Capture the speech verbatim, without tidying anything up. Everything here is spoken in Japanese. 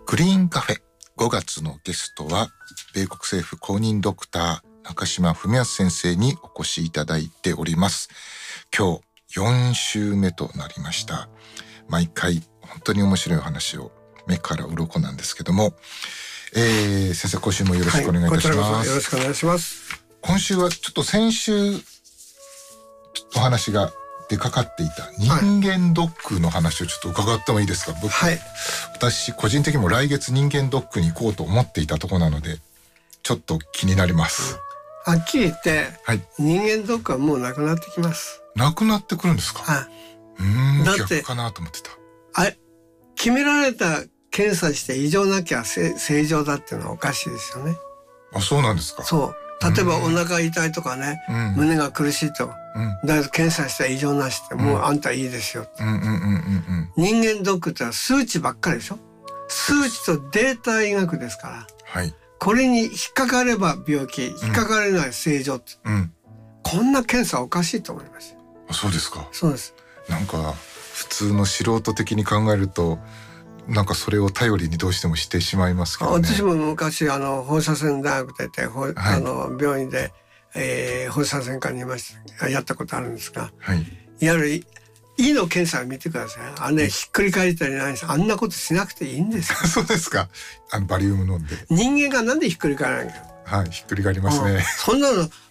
グリーンカフェ、ごがつのゲストは米国政府公認ドクター中島文康先生にお越しいただいております。今日よん週目となりました。毎回本当に面白いお話を目から鱗なんですけども、えー、先生今週もよろしくお願いいたします。 はい、こちらこそよろしくお願いします。 今週はちょっと先週ちょっとお話が出かかっていた人間ドックの話をちょっと伺ってもいいですか。僕、はい、私個人的にも来月人間ドックに行こうと思っていたところなのでちょっと気になります。 はっきり言って、はい、人間ドックはもうなくなってきます。 なくなってくるんですか。 はい、 うーん、だって逆かなと思ってた。 あれ決められた検査して異常なきゃ正常だっていうのはおかしいですよね。 あ、そうなんですか。 そう、例えばお腹痛いとかね、うん、胸が苦しいと、うん、だけど検査したら異常なしって、もうあんたいいですよって。人間ドックってのは数値ばっかりでしょ。数値とデータ医学ですから、はい、これに引っかかれば病気、引っかかれない正常って、うん、こんな検査おかしいと思います。 あ、そうですか。 そうです。 なんか普通の素人的に考えるとなんかそれを頼りにどうしてもしてしまいますけどね。 私も昔あの放射線大学出て、はい、あの病院で、えー、放射線科にいましたやったことあるんですが、はい、いわゆる胃の検査を見てください。あれ、ね、ひっくり返ったりないし、あんなことしなくていいんですよ。 そうですか。あのバリウム飲んで。 人間がなんでひっくり返らないの。 はい、ひっくり返りますね。 そんなの